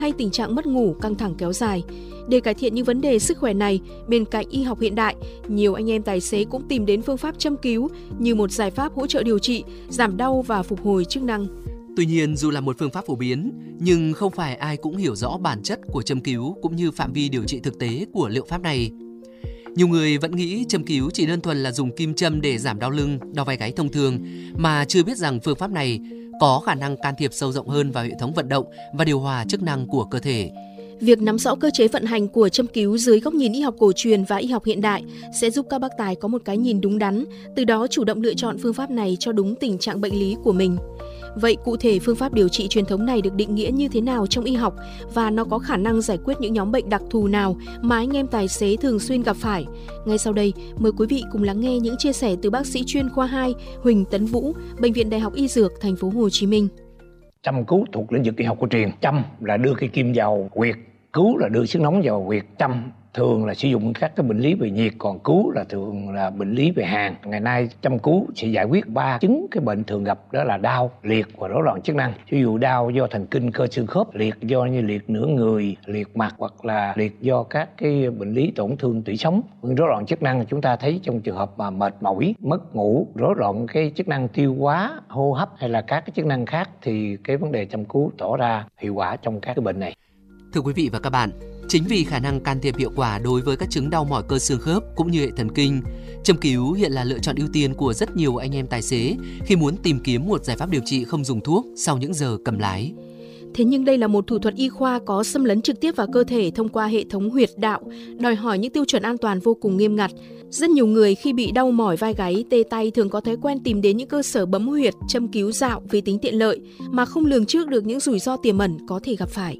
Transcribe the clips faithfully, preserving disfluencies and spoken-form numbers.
hay tình trạng mất ngủ, căng thẳng kéo dài. Để cải thiện những vấn đề sức khỏe này, bên cạnh y học hiện đại, nhiều anh em tài xế cũng tìm đến phương pháp châm cứu như một giải pháp hỗ trợ điều trị, giảm đau và phục hồi chức năng. Tuy nhiên, dù là một phương pháp phổ biến, nhưng không phải ai cũng hiểu rõ bản chất của châm cứu cũng như phạm vi điều trị thực tế của liệu pháp này. Nhiều người vẫn nghĩ châm cứu chỉ đơn thuần là dùng kim châm để giảm đau lưng, đau vai gáy thông thường, mà chưa biết rằng phương pháp này có khả năng can thiệp sâu rộng hơn vào hệ thống vận động và điều hòa chức năng của cơ thể. Việc nắm rõ cơ chế vận hành của châm cứu dưới góc nhìn y học cổ truyền và y học hiện đại sẽ giúp các bác tài có một cái nhìn đúng đắn, từ đó chủ động lựa chọn phương pháp này cho đúng tình trạng bệnh lý của mình. Vậy cụ thể phương pháp điều trị truyền thống này được định nghĩa như thế nào trong y học và nó có khả năng giải quyết những nhóm bệnh đặc thù nào mà anh em tài xế thường xuyên gặp phải? Ngay sau đây, mời quý vị cùng lắng nghe những chia sẻ từ bác sĩ chuyên khoa hai Huỳnh Tấn Vũ, Bệnh viện Đại học Y Dược Thành phố Hồ Chí Minh. Châm cứu thuộc lĩnh vực y học cổ truyền. Châm là đưa cây kim vào huyệt, cứu là đưa sức nóng vào huyệt. Châm thường là sử dụng các cái bệnh lý về nhiệt, còn cứu là thường là bệnh lý về hàn. Ngày nay châm cứu sẽ giải quyết ba chứng cái bệnh thường gặp, đó là đau, liệt và rối loạn chức năng. Ví dụ đau do thần kinh cơ xương khớp, liệt do như liệt nửa người, liệt mặt hoặc là liệt do các cái bệnh lý tổn thương tủy sống. Rối loạn chức năng chúng ta thấy trong trường hợp mà mệt mỏi, mất ngủ, rối loạn cái chức năng tiêu hóa, hô hấp hay là các cái chức năng khác thì cái vấn đề châm cứu tỏ ra hiệu quả trong các cái bệnh này. Thưa quý vị và các bạn, chính vì khả năng can thiệp hiệu quả đối với các chứng đau mỏi cơ xương khớp cũng như hệ thần kinh, châm cứu hiện là lựa chọn ưu tiên của rất nhiều anh em tài xế khi muốn tìm kiếm một giải pháp điều trị không dùng thuốc sau những giờ cầm lái. Thế nhưng đây là một thủ thuật y khoa có xâm lấn trực tiếp vào cơ thể thông qua hệ thống huyệt đạo, đòi hỏi những tiêu chuẩn an toàn vô cùng nghiêm ngặt. Rất nhiều người khi bị đau mỏi vai gáy, tê tay thường có thói quen tìm đến những cơ sở bấm huyệt, châm cứu dạo vì tính tiện lợi mà không lường trước được những rủi ro tiềm ẩn có thể gặp phải.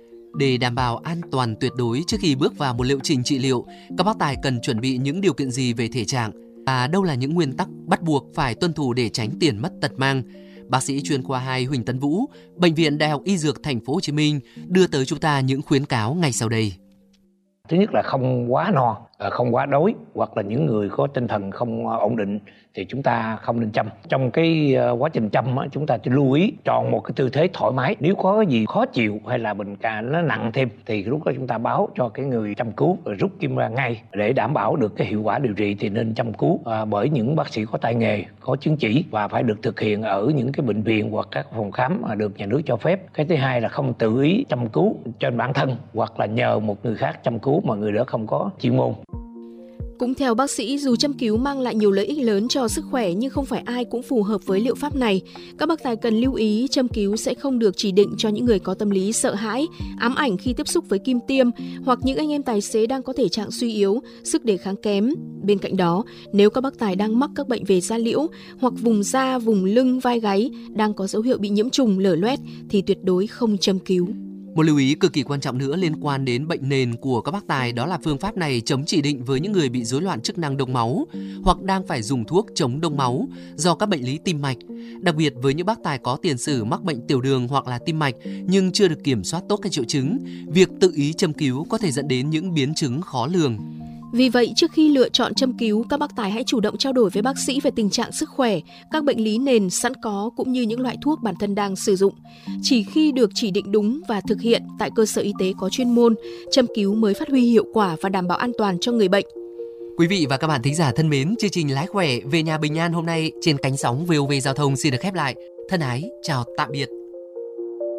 Để đảm bảo an toàn tuyệt đối trước khi bước vào một liệu trình trị liệu, các bác tài cần chuẩn bị những điều kiện gì về thể trạng và đâu là những nguyên tắc bắt buộc phải tuân thủ để tránh tiền mất tật mang. Bác sĩ chuyên khoa hai Huỳnh Tấn Vũ, Bệnh viện Đại học Y Dược Thành phố Hồ Chí Minh đưa tới chúng ta những khuyến cáo ngay sau đây. Thứ nhất là không quá no, không quá đói, hoặc là những người có tinh thần không ổn định thì chúng ta không nên châm. Trong cái quá trình châm chúng ta chỉ lưu ý chọn một cái tư thế thoải mái. Nếu có gì khó chịu hay là bệnh càng nó nặng thêm thì lúc đó chúng ta báo cho cái người châm cứu rồi rút kim ra ngay để đảm bảo được cái hiệu quả điều trị thì nên châm cứu à, bởi những bác sĩ có tay nghề, có chứng chỉ và phải được thực hiện ở những cái bệnh viện hoặc các phòng khám mà được nhà nước cho phép. Cái thứ hai là không tự ý châm cứu trên bản thân hoặc là nhờ một người khác châm cứu mà người đó không có chuyên môn. Cũng theo bác sĩ, dù châm cứu mang lại nhiều lợi ích lớn cho sức khỏe nhưng không phải ai cũng phù hợp với liệu pháp này. Các bác tài cần lưu ý châm cứu sẽ không được chỉ định cho những người có tâm lý sợ hãi, ám ảnh khi tiếp xúc với kim tiêm hoặc những anh em tài xế đang có thể trạng suy yếu, sức đề kháng kém. Bên cạnh đó, nếu các bác tài đang mắc các bệnh về da liễu hoặc vùng da, vùng lưng, vai gáy đang có dấu hiệu bị nhiễm trùng, lở loét thì tuyệt đối không châm cứu. Một lưu ý cực kỳ quan trọng nữa liên quan đến bệnh nền của các bác tài đó là phương pháp này chống chỉ định với những người bị rối loạn chức năng đông máu hoặc đang phải dùng thuốc chống đông máu do các bệnh lý tim mạch. Đặc biệt với những bác tài có tiền sử mắc bệnh tiểu đường hoặc là tim mạch nhưng chưa được kiểm soát tốt các triệu chứng, việc tự ý châm cứu có thể dẫn đến những biến chứng khó lường. Vì vậy, trước khi lựa chọn châm cứu, các bác tài hãy chủ động trao đổi với bác sĩ về tình trạng sức khỏe, các bệnh lý nền sẵn có cũng như những loại thuốc bản thân đang sử dụng. Chỉ khi được chỉ định đúng và thực hiện tại cơ sở y tế có chuyên môn, châm cứu mới phát huy hiệu quả và đảm bảo an toàn cho người bệnh. Quý vị và các bạn thính giả thân mến, chương trình Lái khỏe về nhà bình an hôm nay trên cánh sóng vê o vê Giao thông xin được khép lại. Thân ái, chào tạm biệt.